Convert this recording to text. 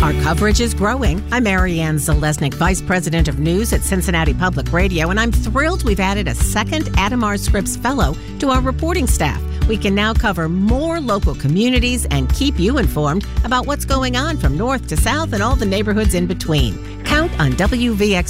Our coverage is growing. I'm Marianne Zalesnik, Vice President of News at Cincinnati Public Radio, and I'm thrilled we've added a second Adamar Scripps Fellow to our reporting staff. We can now cover more local communities and keep you informed about what's going on from north to south and all the neighborhoods in between. Count on WVX